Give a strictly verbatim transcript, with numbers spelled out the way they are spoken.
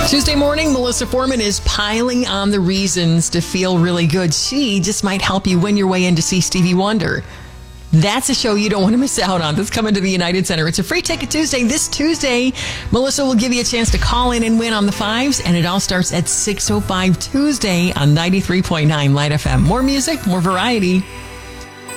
Tuesday morning, Melissa Foreman is piling on the reasons to feel really good. She just might help you win your way in to see Stevie Wonder. That's a show you don't want to miss out on. That's coming to the United Center. It's a free ticket Tuesday. This Tuesday, Melissa will give you a chance to call in and win on the fives, and it all starts at six oh five Tuesday on ninety-three point nine Light F M. More music, more variety.